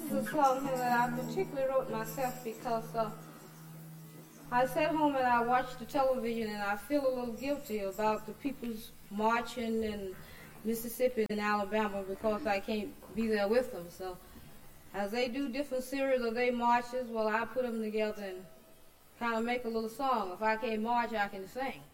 is a song that I particularly wrote myself because I sat home and I watched the television and I feel a little guilty about the people's marching in Mississippi and Alabama because I can't be there with them. So as they do different series of their marches, well, I put them together and kind of make a little song. If I can't march, I can sing.